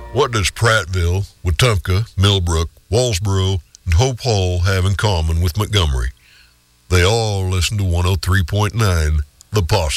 What does Prattville, Wetumpka, Millbrook, Walsboro, and Hope Hall have in common with Montgomery? They all listen to 103.9 The Possum.